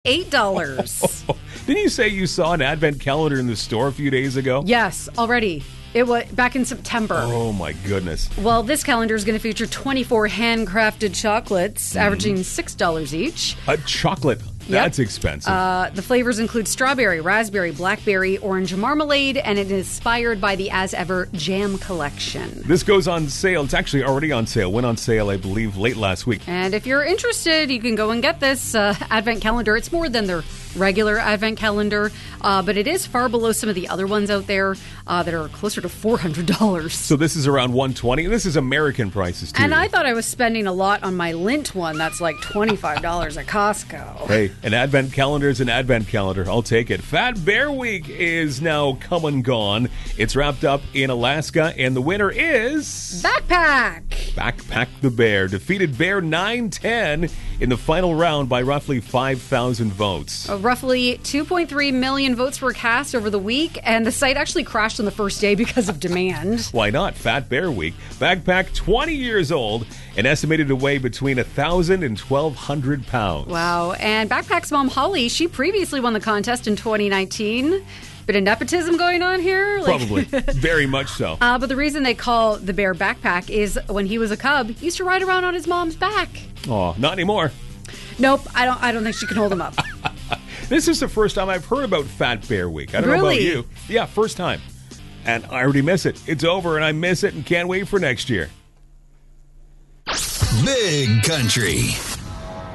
$8. Didn't you say you saw an advent calendar in the store a few days ago? Yes, already. It was back in September. Oh, my goodness. Well, this calendar is going to feature 24 handcrafted chocolates, averaging $6 each. A chocolate. That's expensive. The flavors include strawberry, raspberry, blackberry, orange marmalade, and it is inspired by the As Ever Jam Collection. This goes on sale. It's actually already on sale. Went on sale, I believe, late last week. And if you're interested, you can go and get this advent calendar. It's more than their regular advent calendar, but it is far below some of the other ones out there that are closer to $400. So this is around $120. This is American prices, too. And I thought I was spending a lot on my Lindt one. That's like $25 at Costco. Hey, an advent calendar is an advent calendar. I'll take it. Fat Bear Week is now come and gone. It's wrapped up in Alaska, and the winner is... Backpack! Backpack the Bear defeated Bear 910 in the final round by roughly 5,000 votes. Roughly 2.3 million votes were cast over the week, and the site actually crashed on the first day because of demand. Why not? Fat Bear Week. Backpack, 20 years old, and estimated to weigh between 1,000 and 1,200 pounds. Wow. And Backpack's mom, Holly, she previously won the contest in 2019. Bit of nepotism going on here? Probably. Very much so. But the reason they call the bear Backpack is when he was a cub, he used to ride around on his mom's back. Oh, not anymore. Nope, I don't think she can hold him up. This is the first time I've heard about Fat Bear Week. I don't know about Really? you. Yeah, first time. And I already miss it. It's over, and I miss it and can't wait for next year. Big Country.